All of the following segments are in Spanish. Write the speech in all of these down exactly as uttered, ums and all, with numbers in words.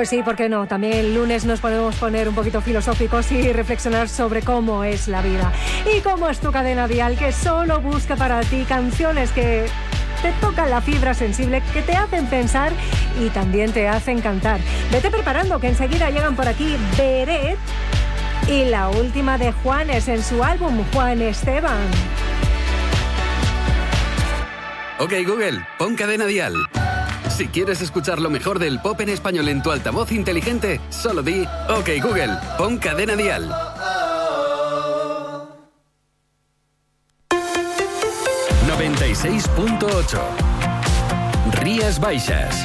Pues sí, ¿por qué no? También el lunes nos podemos poner un poquito filosóficos y reflexionar sobre cómo es la vida. Y cómo es tu cadena dial, que solo busca para ti canciones que te tocan la fibra sensible, que te hacen pensar y también te hacen cantar. Vete preparando, que enseguida llegan por aquí Beret y la última de Juanes en su álbum Juan Esteban. Ok, Google, pon Cadena Dial. Si quieres escuchar lo mejor del pop en español en tu altavoz inteligente, solo di OK Google, pon Cadena Dial. noventa y seis punto ocho Rías Baixas.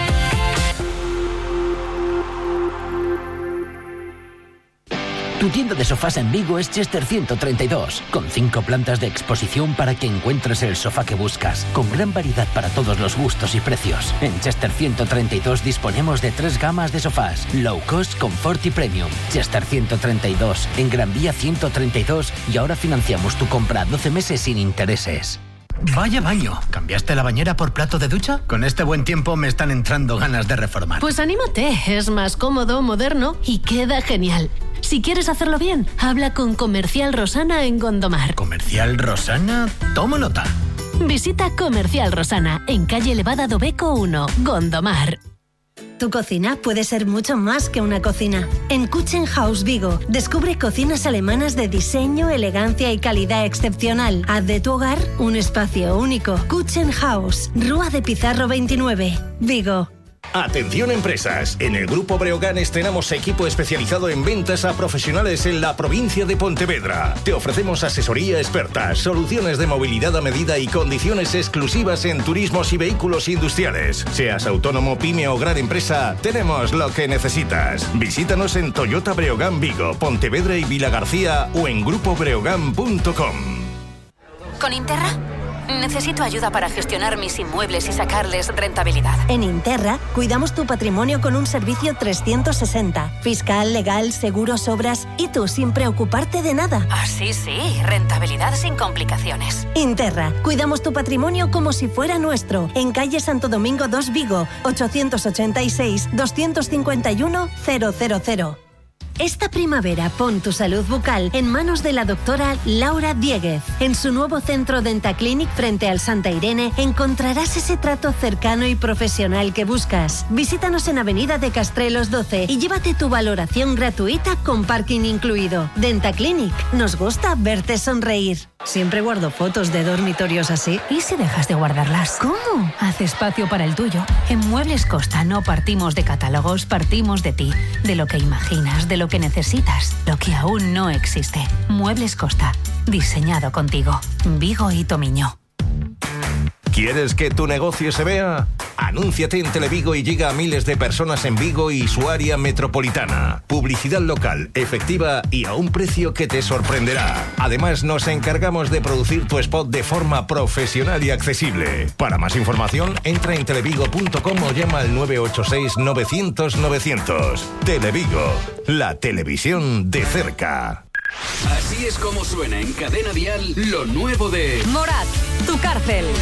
Tu tienda de sofás en Vigo es Chester ciento treinta y dos, con cinco plantas de exposición para que encuentres el sofá que buscas, con gran variedad para todos los gustos y precios. En Chester ciento treinta y dos disponemos de tres gamas de sofás: Low Cost, Comfort y Premium. Chester ciento treinta y dos, en Gran Vía ciento treinta y dos, y ahora financiamos tu compra a doce meses sin intereses. Vaya baño. ¿Cambiaste la bañera por plato de ducha? Con este buen tiempo me están entrando ganas de reformar. Pues anímate, es más cómodo, moderno y queda genial. Si quieres hacerlo bien, habla con Comercial Rosana en Gondomar. ¿Comercial Rosana? Tomo nota. Visita Comercial Rosana en calle Elevada do Beco uno, Gondomar. Tu cocina puede ser mucho más que una cocina. En Küchenhaus Vigo, descubre cocinas alemanas de diseño, elegancia y calidad excepcional. Haz de tu hogar un espacio único. Küchenhaus, Rúa de Pizarro veintinueve, Vigo. Atención empresas, en el Grupo Breogán estrenamos equipo especializado en ventas a profesionales en la provincia de Pontevedra. Te ofrecemos asesoría experta, soluciones de movilidad a medida y condiciones exclusivas en turismos y vehículos industriales. Seas autónomo, pyme o gran empresa, tenemos lo que necesitas. Visítanos en Toyota Breogán Vigo, Pontevedra y Vilagarcía o en grupo breogán punto com. ¿Con Interra? Necesito ayuda para gestionar mis inmuebles y sacarles rentabilidad. En Interra, cuidamos tu patrimonio con un servicio trescientos sesenta. Fiscal, legal, seguros, obras y tú sin preocuparte de nada. Ah, sí, sí. Rentabilidad sin complicaciones. Interra, cuidamos tu patrimonio como si fuera nuestro. En calle Santo Domingo dos Vigo, ochocientos ochenta y seis, doscientos cincuenta y uno, cero cero cero. Esta primavera pon tu salud bucal en manos de la doctora Laura Dieguez. En su nuevo centro Dentaclinic frente al Santa Irene encontrarás ese trato cercano y profesional que buscas. Visítanos en Avenida de Castrelos doce y llévate tu valoración gratuita con parking incluido. Dentaclinic, nos gusta verte sonreír. Siempre guardo fotos de dormitorios así. ¿Y si dejas de guardarlas? ¿Cómo? Haz espacio para el tuyo. En Muebles Costa no partimos de catálogos, partimos de ti, de lo que imaginas, de lo que necesitas, lo que aún no existe. Muebles Costa, diseñado contigo. Vigo y Tomiño. ¿Quieres que tu negocio se vea? Anúnciate en Televigo y llega a miles de personas en Vigo y su área metropolitana. Publicidad local, efectiva y a un precio que te sorprenderá. Además, nos encargamos de producir tu spot de forma profesional y accesible. Para más información, entra en televigo punto com o llama al nueve ocho seis, novecientos, novecientos. Televigo, la televisión de cerca. Así es como suena en Cadena Dial lo nuevo de Morat, Tu cárcel.